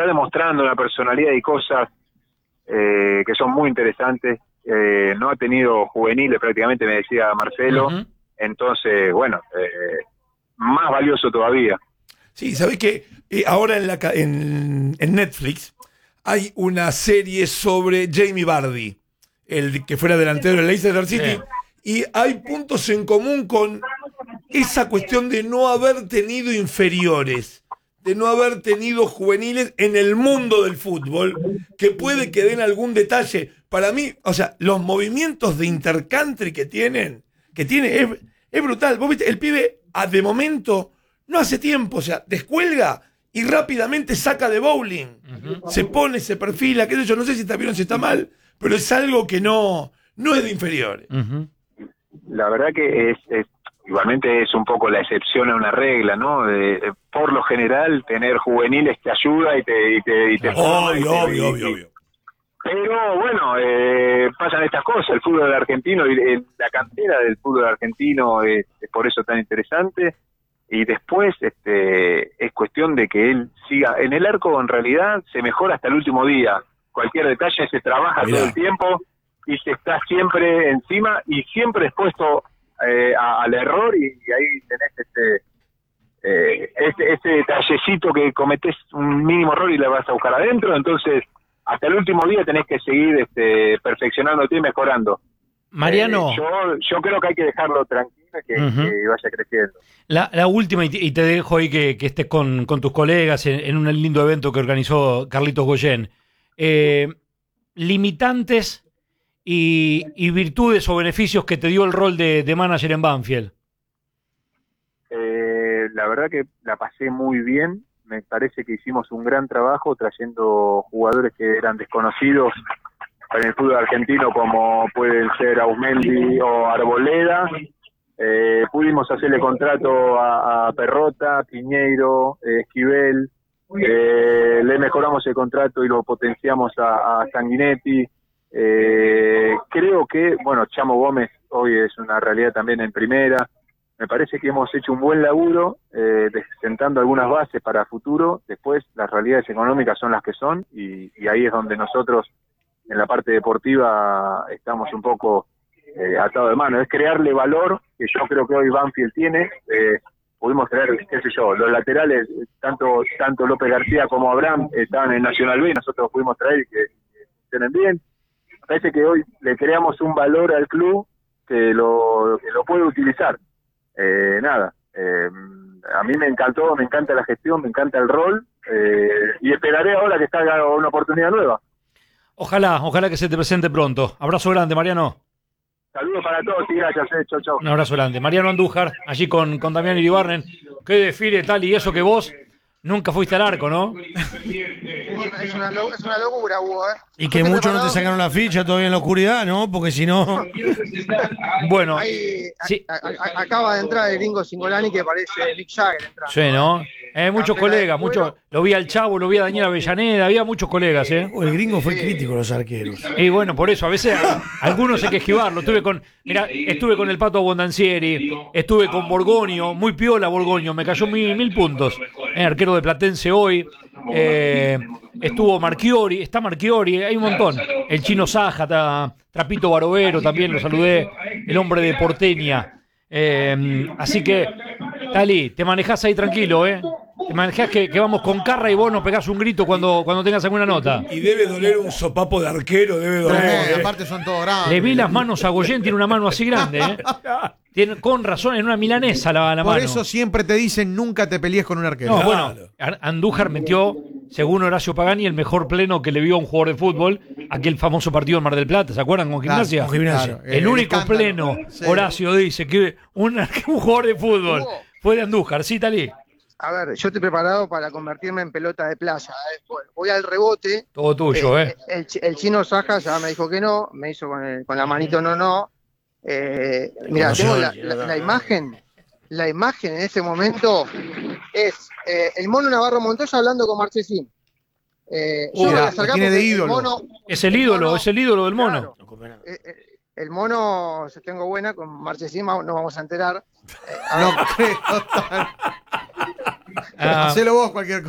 está demostrando una personalidad y cosas que son muy interesantes. No ha tenido juveniles prácticamente, me decía Marcelo. Entonces, bueno, más valioso todavía. Sí, ¿sabés qué? Ahora en Netflix hay una serie sobre Jamie Vardy, el que fuera delantero del Leicester City, y hay puntos en común con esa cuestión de no haber tenido inferiores, de no haber tenido juveniles en el mundo del fútbol, que puede que den algún detalle. Para mí, o sea, los movimientos de intercountry que tiene es brutal. Vos viste, el pibe, de momento, no hace tiempo, o sea, descuelga y rápidamente saca de bowling. Se pone, se perfila, qué sé yo, no sé si está bien o si está mal, pero es algo que no es de inferiores. La verdad que igualmente es un poco la excepción a una regla, ¿no? Por lo general, tener juveniles te ayuda y te forma. Obvio. Pero bueno, pasan estas cosas. El fútbol argentino y la cantera del fútbol argentino es por eso tan interesante. Y después es cuestión de que él siga. En el arco, en realidad, se mejora hasta el último día. Cualquier detalle se trabaja todo el tiempo y se está siempre encima y siempre expuesto al error, y ahí tenés ese detallecito que cometés un mínimo error y le vas a buscar adentro. Entonces, hasta el último día tenés que seguir perfeccionándote y mejorando. Mariano, yo creo que hay que dejarlo tranquilo y que vaya creciendo. La última, y te dejo ahí que estés con tus colegas en un lindo evento que organizó Carlitos Goyen. Limitantes y virtudes o beneficios que te dio el rol de manager en Banfield. La verdad que la pasé muy bien. Me parece que hicimos un gran trabajo trayendo jugadores que eran desconocidos en el fútbol argentino, como pueden ser Ausmendi o Arboleda. Pudimos hacerle contrato a Perrota, Piñeiro, Esquivel. Le mejoramos el contrato y lo potenciamos a Sanguinetti. Creo que, bueno, Chamo Gómez hoy es una realidad también en primera. Me parece que hemos hecho un buen laburo, sentando algunas bases para futuro. Después las realidades económicas son las que son, y ahí es donde nosotros en la parte deportiva estamos un poco atados de mano. Es crearle valor, que yo creo que hoy Banfield tiene. Pudimos traer, qué sé yo, los laterales, tanto López García como Abraham estaban en Nacional B, nosotros pudimos traer que funcionen bien. Me parece que hoy le creamos un valor al club que lo puede utilizar. A mí me encanta la gestión, me encanta el rol, y esperaré ahora que salga una oportunidad nueva. Ojalá que se te presente pronto. Abrazo grande, Mariano. Saludos para todos y gracias. Chau. Un abrazo grande. Mariano Andújar, allí con Damián Iribarren. Qué desfile tal, y eso que vos nunca fuiste al arco, ¿no? Es una locura, Hugo, ¿eh? Y que muchos no te sacaron la ficha todavía en la oscuridad, ¿no? Porque si no... Bueno, sí. Acaba de entrar el gringo Singolani, que parece Mick Jagger entrando. Sí, ¿no? Muchos colegas, lo vi al Chavo, lo vi a Daniel Avellaneda, había muchos colegas, ¿eh? El gringo fue crítico, los arqueros. Y bueno, por eso, a veces algunos hay que esquivarlo. Estuve con el Pato Bondancieri, estuve con Borgoño, muy piola Borgoño, me cayó 1000 puntos. Arquero de Platense hoy. Estuvo Marchiori, está Marchiori, hay un montón. El Chino Saja, Trapito Barovero también, lo saludé. El hombre de Porteña. Así que, Tali, te manejás ahí tranquilo, ¿eh? Te manejás que vamos con Carra y vos nos pegás un grito cuando tengas alguna nota. Y debe doler un sopapo de arquero, debe doler. Aparte son todos grandes. Le vi las manos a Goyen, tiene una mano así grande, ¿eh? Tiene, con razón, en una milanesa la mano. Por eso siempre te dicen nunca te pelees con un arquero. No, bueno, Andújar metió, según Horacio Pagani, el mejor pleno que le vio a un jugador de fútbol, aquel famoso partido en Mar del Plata, ¿se acuerdan? Con Gimnasia. Claro, el único pleno, sí. Horacio dice que un jugador de fútbol fue de Andújar, ¿sí, Talí? A ver, yo estoy preparado para convertirme en pelota de playa. Voy al rebote. Todo tuyo, El Chino Saja ya me dijo que no, me hizo con la manito no. Mira, tengo la imagen. La imagen en ese momento es el Mono Navarro Montoya hablando con Marchesín. Yo me voy a acercar tiene de ídolo. Mono, es el ídolo del Mono. Claro, el Mono, si tengo buena, con Marchesín nos vamos a enterar. No creo. Hacelo vos cualquier cosa.